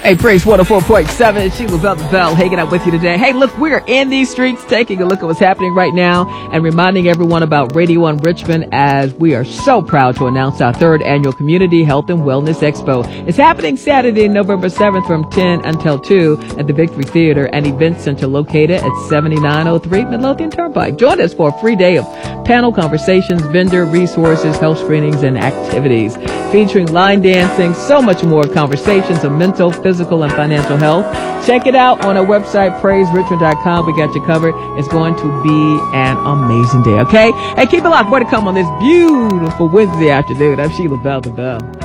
Hey, Praise 104.7. Sheila Bell hanging out with you today. Hey, look, we're in these streets taking a look at what's happening right now and reminding everyone about Radio 1 Richmond as we are so proud to announce our third annual Community Health and Wellness Expo. It's happening Saturday, November 7th from 10 until 2 at the Victory Theater and Event Center located at 7903 Midlothian Turnpike. Join us for a free day of panel conversations, vendor resources, health screenings, and activities featuring line dancing, so much more, conversations of mental, physical, and financial health. Check it out on our website, praiserichmond.com. We got you covered. It's going to be an amazing day, okay? Hey, keep it locked. More to come on this beautiful Wednesday afternoon. I'm Sheila Bell.